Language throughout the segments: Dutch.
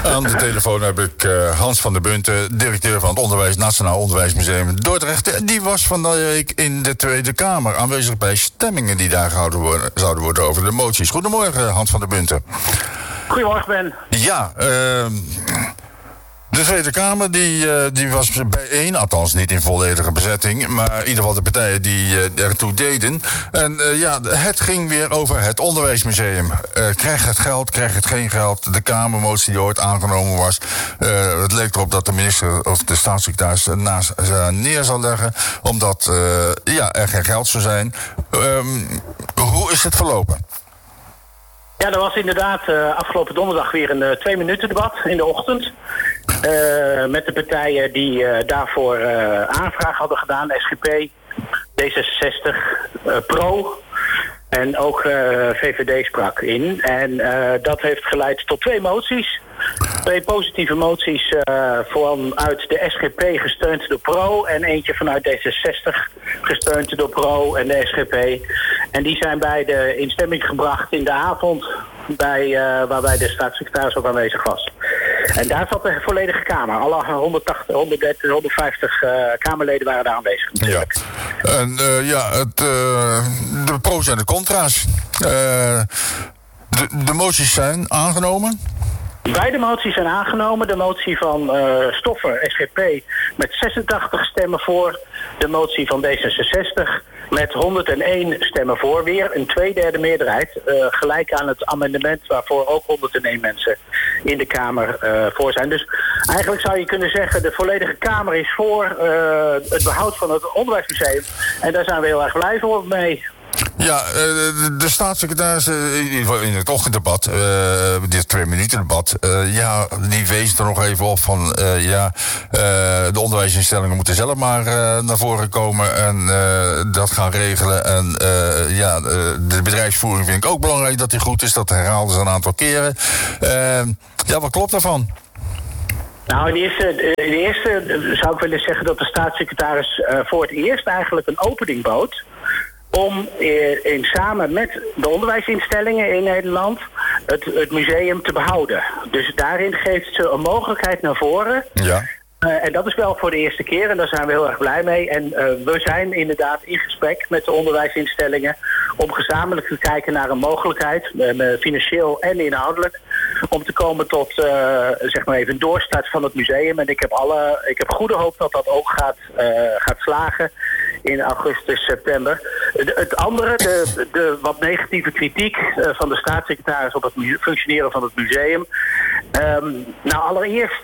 Aan de telefoon heb ik Hans van der Bunten, directeur van het Nationaal Onderwijsmuseum Dordrecht. Die was van de week in de Tweede Kamer aanwezig bij stemmingen die daar gehouden zouden worden over de moties. Goedemorgen, Hans van der Bunten. Goedemorgen, Ben. Ja, de Tweede Kamer die was bijeen, althans niet in volledige bezetting, maar in ieder geval de partijen die ertoe deden. En het ging weer over het onderwijsmuseum. Krijgt het geld, krijgt het geen geld? De Kamermotie die ooit aangenomen was. Het leek erop dat de minister of de staatssecretaris naast neer zal leggen, omdat er geen geld zou zijn. Hoe is het verlopen? Ja, er was inderdaad afgelopen donderdag weer een 2-minuten debat in de ochtend. Met de partijen die daarvoor aanvraag hadden gedaan. SGP, D66, PRO en ook VVD sprak in. En dat heeft geleid tot 2 moties. 2 positieve moties vanuit de SGP gesteund door PRO en eentje vanuit D66 gesteund door PRO en de SGP. En die zijn beide in stemming gebracht in de avond waarbij de staatssecretaris ook aanwezig was. En daar zat de volledige Kamer. Alle 180, 130, 150 Kamerleden waren daar aanwezig. Ja. En de pro's en de contra's. De moties zijn aangenomen. Beide moties zijn aangenomen. De motie van Stoffer, SGP, met 86 stemmen voor. De motie van D66 met 101 stemmen voor. Weer een 2/3 meerderheid. Gelijk aan het amendement waarvoor ook 101 mensen in de Kamer voor zijn. Dus eigenlijk zou je kunnen zeggen, de volledige Kamer is voor het behoud van het onderwijsmuseum. En daar zijn we heel erg blij mee. Ja, de staatssecretaris in het ochtenddebat, dit 2-minuten debat, die wees er nog even op van, de onderwijsinstellingen moeten zelf maar naar voren komen en dat gaan regelen. En de bedrijfsvoering vind ik ook belangrijk dat die goed is, dat herhaalden ze een aantal keren. Wat klopt daarvan? Nou, in de eerste zou ik willen zeggen dat de staatssecretaris voor het eerst eigenlijk een opening bood om samen met de onderwijsinstellingen in Nederland het museum te behouden. Dus daarin geeft ze een mogelijkheid naar voren. Ja. En dat is wel voor de eerste keer en daar zijn we heel erg blij mee. En we zijn inderdaad in gesprek met de onderwijsinstellingen om gezamenlijk te kijken naar een mogelijkheid, financieel en inhoudelijk, om te komen tot even een doorstart van het museum. En ik heb goede hoop dat dat ook gaat slagen in augustus, september. Het andere, de wat negatieve kritiek van de staatssecretaris op het functioneren van het museum. Allereerst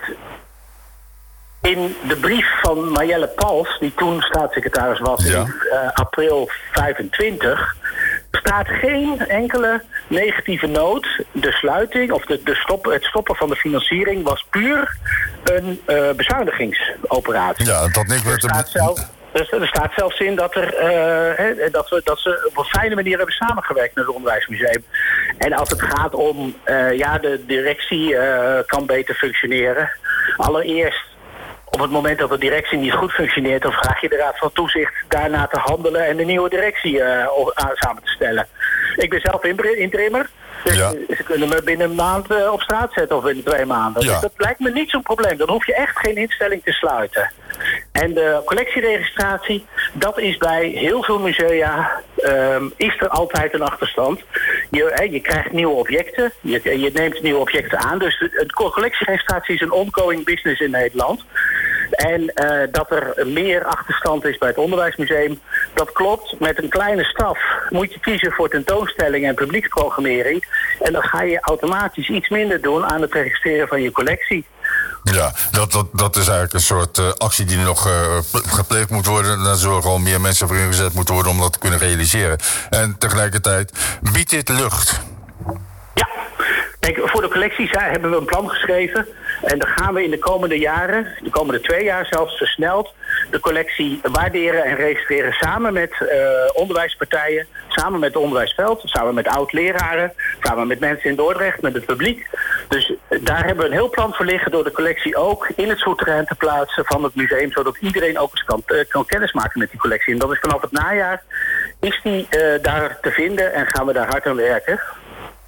in de brief van Marjelle Pals, die toen staatssecretaris was in april 25, staat geen enkele negatieve noot. De sluiting of het stoppen van de financiering was puur een bezuinigingsoperatie. Ja, dat niks met er staat zelfs in dat ze op een fijne manier hebben samengewerkt met het onderwijsmuseum. En als het gaat om de directie kan beter functioneren. Allereerst, op het moment dat de directie niet goed functioneert, dan vraag je de Raad van Toezicht daarna te handelen en de nieuwe directie samen te stellen. Ik ben zelf interimmer. Dus ze kunnen me binnen een maand op straat zetten of binnen 2 maanden. Ja. Dus dat lijkt me niet zo'n probleem. Dan hoef je echt geen instelling te sluiten. En de collectieregistratie, dat is bij heel veel musea, is er altijd een achterstand. Je krijgt nieuwe objecten, je neemt nieuwe objecten aan. Dus de collectieregistratie is een ongoing business in Nederland. En dat er meer achterstand is bij het onderwijsmuseum, dat klopt. Met een kleine staf moet je kiezen voor tentoonstellingen en publieksprogrammering. En dan ga je automatisch iets minder doen aan het registreren van je collectie. Ja, dat is eigenlijk een soort actie die nog gepleegd moet worden. Daar zullen gewoon meer mensen voor ingezet moeten worden om dat te kunnen realiseren. En tegelijkertijd biedt dit lucht. Ja, kijk, voor de collecties hebben we een plan geschreven. En dan gaan we in de komende jaren, de komende 2 jaar zelfs versneld, de collectie waarderen en registreren samen met onderwijspartijen, samen met het onderwijsveld, samen met oud-leraren, samen met mensen in Dordrecht, met het publiek. Dus daar hebben we een heel plan voor liggen door de collectie ook in het souterrain te plaatsen van het museum, zodat iedereen ook eens kan kennismaken met die collectie. En dat is vanaf het najaar, is die daar te vinden en gaan we daar hard aan werken.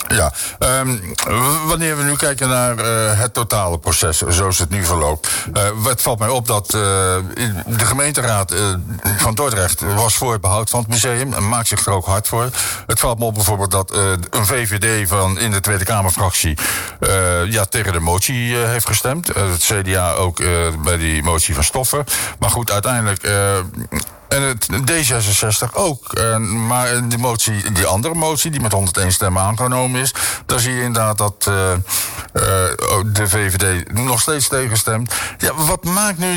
Ja, wanneer we nu kijken naar het totale proces, zoals het nu verloopt. Het valt mij op dat de gemeenteraad van Dordrecht was voor het behoud van het museum en maakt zich er ook hard voor. Het valt me op bijvoorbeeld dat een VVD van in de Tweede Kamerfractie tegen de motie heeft gestemd. Het CDA ook bij die motie van Stoffen. Maar goed, uiteindelijk... En het D66 ook. Maar die andere motie, die met 101 stemmen aangenomen is... daar zie je inderdaad dat de VVD nog steeds tegenstemt. Ja, wat maakt nu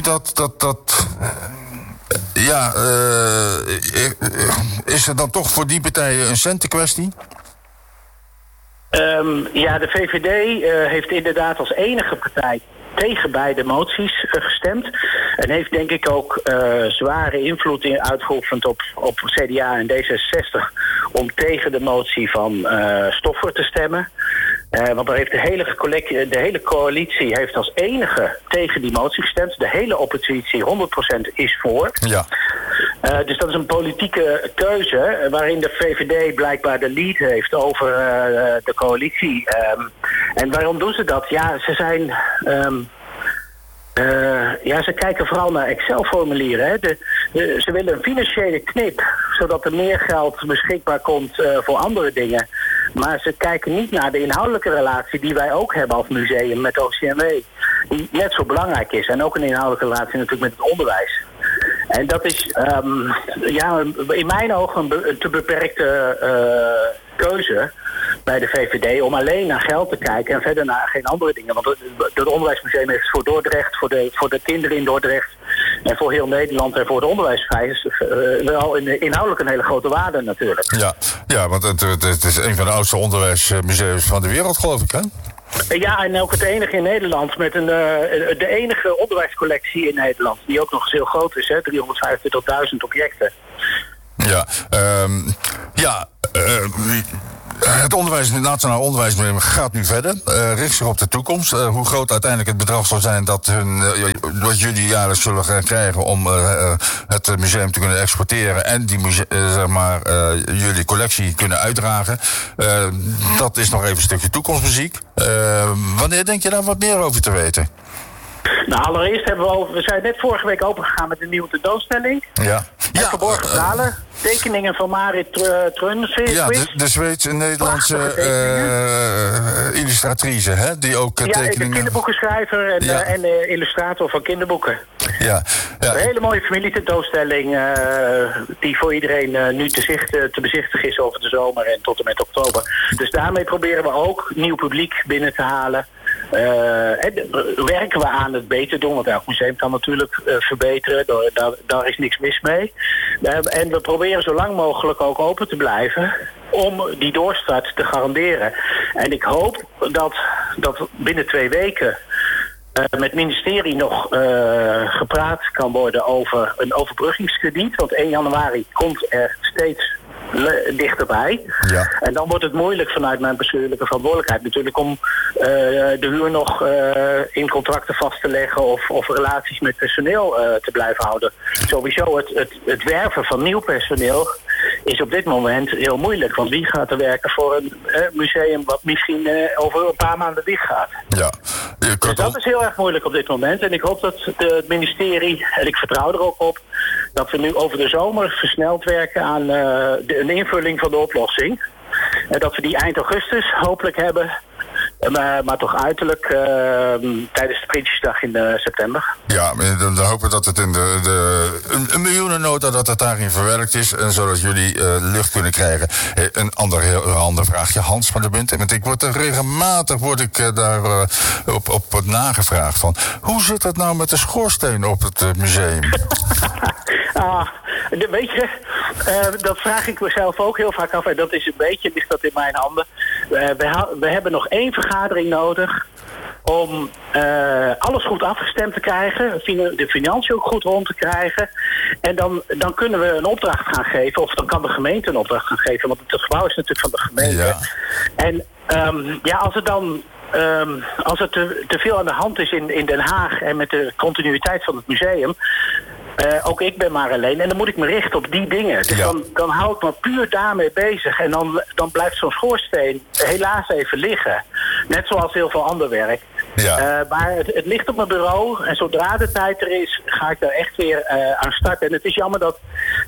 is er dan toch voor die partijen een centenkwestie? De VVD heeft inderdaad als enige partij tegen beide moties gestemd. En heeft denk ik ook zware invloed uitgeoefend op CDA en D66... om tegen de motie van Stoffer te stemmen. Want daar heeft de hele coalitie heeft als enige tegen die motie gestemd. De hele oppositie 100% is voor. Ja. Dus dat is een politieke keuze waarin de VVD blijkbaar de lead heeft over de coalitie. En waarom doen ze dat? Ja, ze zijn... ze kijken vooral naar Excel-formulieren. Hè. Ze willen een financiële knip, zodat er meer geld beschikbaar komt voor andere dingen. Maar ze kijken niet naar de inhoudelijke relatie die wij ook hebben als museum met OCMW. Die net zo belangrijk is. En ook een inhoudelijke relatie natuurlijk met het onderwijs. En dat is in mijn ogen een te beperkte keuze bij de VVD om alleen naar geld te kijken en verder naar geen andere dingen. Want het onderwijsmuseum heeft voor Dordrecht, voor de kinderen in Dordrecht en voor heel Nederland en voor de onderwijsvrijheid wel inhoudelijk een hele grote waarde natuurlijk. Ja, want het is een van de oudste onderwijsmuseums van de wereld, geloof ik, hè? Ja, en ook het enige in Nederland met de enige onderwijscollectie in Nederland, die ook nog eens heel groot is, hè? 325.000 objecten. Het Nationaal Onderwijsmuseum gaat nu verder, richt zich op de toekomst. Hoe groot uiteindelijk het bedrag zal zijn wat jullie jaarlijks zullen gaan krijgen om het museum te kunnen exporteren en jullie collectie kunnen uitdragen. Dat is nog even een stukje toekomstmuziek. Wanneer denk je daar wat meer over te weten? Nou, allereerst we zijn net vorige week opengegaan met een nieuwe tentoonstelling. Ja. Verborgen verhalen. Tekeningen van Marit Trunfist. Ja, de Zweedse-Nederlandse illustratrice, hè? Die ook tekeningen... de kinderboekenschrijver en illustrator van kinderboeken. Ja. Een hele mooie familietentoonstelling die voor iedereen nu te bezichtigen is over de zomer en tot en met oktober. Dus daarmee proberen we ook nieuw publiek binnen te halen. Werken we aan het beter doen, want elk museum kan natuurlijk verbeteren. Daar is niks mis mee. En we proberen zo lang mogelijk ook open te blijven om die doorstart te garanderen. En ik hoop dat binnen 2 weken met het ministerie nog gepraat kan worden over een overbruggingskrediet. Want 1 januari komt er steeds dichterbij. Ja. En dan wordt het moeilijk vanuit mijn bestuurlijke verantwoordelijkheid natuurlijk om de huur nog in contracten vast te leggen of relaties met personeel te blijven houden. Sowieso het werven van nieuw personeel is op dit moment heel moeilijk. Want wie gaat er werken voor een museum wat misschien over een paar maanden dicht gaat? Ja. Dus dat is heel erg moeilijk op dit moment. En ik hoop dat het ministerie, en ik vertrouw er ook op, dat we nu over de zomer versneld werken aan een invulling van de oplossing. En dat we die eind augustus hopelijk hebben. Maar toch uiterlijk tijdens de Prinsjesdag in september. Ja, dan hopen we dat het in een miljoenennota dat het daarin verwerkt is. En zodat jullie lucht kunnen krijgen. Een ander vraagje, Hans van der Bunt. Want ik word regelmatig daar op nagevraagd van. Hoe zit het nou met de schoorsteen op het museum? Weet je, dat vraag ik mezelf ook heel vaak af. En dat is ligt dat in mijn handen. We hebben nog 1 vergadering nodig om alles goed afgestemd te krijgen, de financiën ook goed rond te krijgen. En dan kunnen we een opdracht gaan geven, of dan kan de gemeente een opdracht gaan geven, want het gebouw is natuurlijk van de gemeente. Ja. En als er te veel aan de hand is in Den Haag en met de continuïteit van het museum, ook ik ben maar alleen. En dan moet ik me richten op die dingen. Dus dan hou ik me puur daarmee bezig. En dan blijft zo'n schoorsteen helaas even liggen. Net zoals heel veel ander werk. Ja. Maar het ligt op mijn bureau. En zodra de tijd er is, ga ik daar echt weer aan starten. En het is jammer dat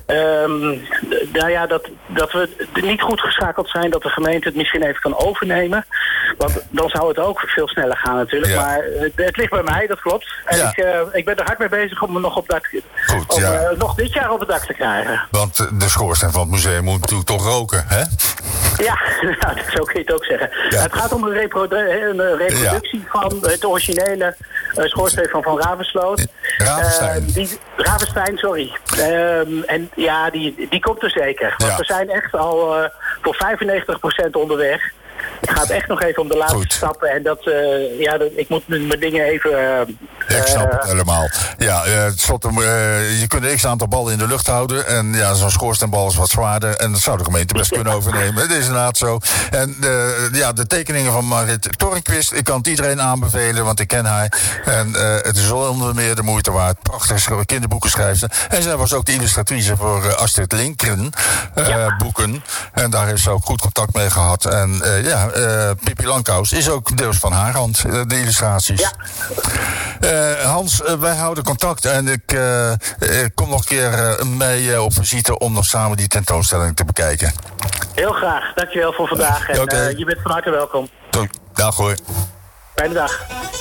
we niet goed geschakeld zijn. Dat de gemeente het misschien even kan overnemen. Want dan zou het ook veel sneller gaan natuurlijk. Ja. Maar het ligt bij mij, dat klopt. En ik ben er hard mee bezig om me nog op dak, nog dit jaar op het dak te krijgen. Want de schoorsteen van het museum moet natuurlijk toch roken, hè? Ja, zo kun je het ook zeggen. Ja. Het gaat om een reproductie van het originele schoorsteen van Ravensloot. Ravenstein, sorry. En ja, die komt er zeker. Want we zijn echt al voor 95% onderweg. Het gaat echt nog even om de laatste stappen. En ik moet mijn dingen even... ik snap het helemaal. Ja, je kunt een x-aantal ballen in de lucht houden. En ja, zo'n schoorsteenbal is wat zwaarder. En dat zou de gemeente best kunnen overnemen. Het is inderdaad zo. En de tekeningen van Marit Tornquist, ik kan het iedereen aanbevelen, want ik ken haar. En het is onder meer de moeite waard. Prachtig kinderboeken schrijft ze. En zij was ook de illustratrice voor Astrid Lindgren boeken. En daar heeft ze ook goed contact mee gehad. En Pippi Langkous is ook deels van haar hand, de illustraties. Ja. Hans, wij houden contact en ik kom nog een keer mee op visite om nog samen die tentoonstelling te bekijken. Heel graag, dankjewel voor vandaag en je bent van harte welkom. Dag hoor. Fijne dag.